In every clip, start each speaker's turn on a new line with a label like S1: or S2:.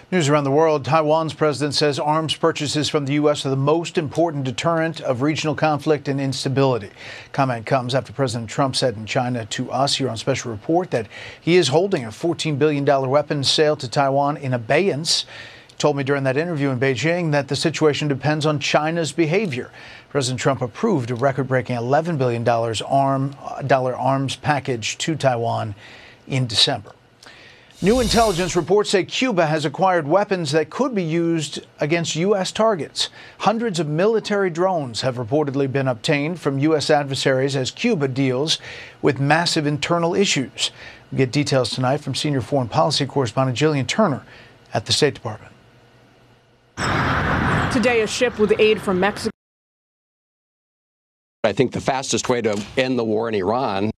S1: News around the world. Taiwan's president says arms purchases from the U.S. are the most important deterrent of regional conflict and instability. Comment comes after President Trump said in China to us here on Special Report that he is holding a $14 billion weapons sale to Taiwan in abeyance. He told me during that interview in Beijing that the situation depends on China's behavior. President Trump approved a record-breaking $11 billion arms package to Taiwan in December. New intelligence reports say Cuba has acquired weapons that could be used against U.S. targets. Hundreds of military drones have reportedly been obtained from U.S. adversaries as Cuba deals with massive internal issues. We get details tonight from senior foreign policy correspondent Jillian Turner at the State Department.
S2: Today, a ship with aid from Mexico.
S3: I think the fastest way to end the war in Iran.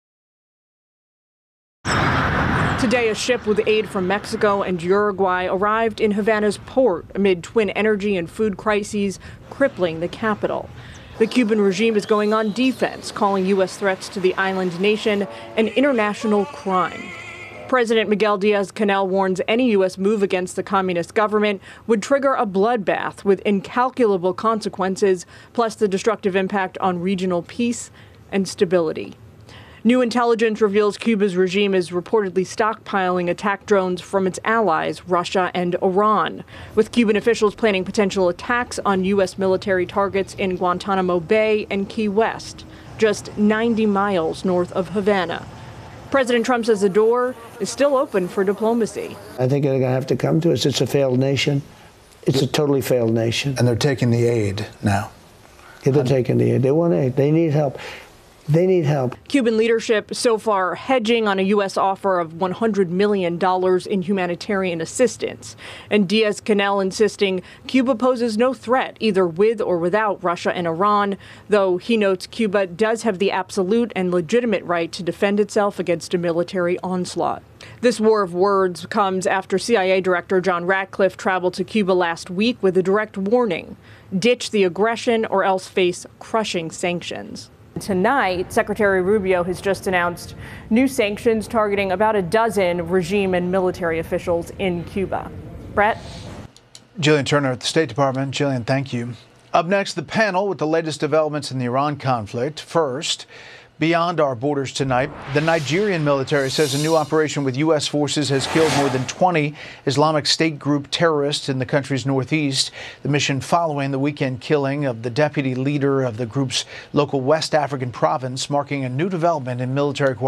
S2: Today, a ship with aid from Mexico and Uruguay arrived in Havana's port amid twin energy and food crises crippling the capital. The Cuban regime is going on defense, calling U.S. threats to the island nation an international crime. President Miguel Diaz-Canel warns any U.S. move against the communist government would trigger a bloodbath with incalculable consequences, plus the destructive impact on regional peace and stability. New intelligence reveals Cuba's regime is reportedly stockpiling attack drones from its allies, Russia and Iran, with Cuban officials planning potential attacks on U.S. military targets in Guantanamo Bay and Key West, just 90 miles north of Havana. President Trump says the door is still open for diplomacy.
S4: I think they're going to have to come to us. It's a failed nation. It's a totally failed nation.
S1: And they're taking the aid now.
S4: Yeah, they're taking the aid. They want aid. They need help. They need help.
S2: Cuban leadership so far hedging on a U.S. offer of $100 million in humanitarian assistance. And Diaz-Canel insisting Cuba poses no threat, either with or without Russia and Iran, though he notes Cuba does have the absolute and legitimate right to defend itself against a military onslaught. This war of words comes after CIA Director John Ratcliffe traveled to Cuba last week with a direct warning: ditch the aggression or else face crushing sanctions. Tonight, Secretary Rubio has just announced new sanctions targeting about a dozen regime and military officials in Cuba. Brett?
S1: Jillian Turner at the State Department. Jillian, thank you. Up next, the panel with the latest developments in the Iran conflict. First, beyond our borders tonight, the Nigerian military says a new operation with U.S. forces has killed more than 20 Islamic State group terrorists in the country's northeast. The mission following the weekend killing of the deputy leader of the group's local West African province, marking a new development in military cooperation.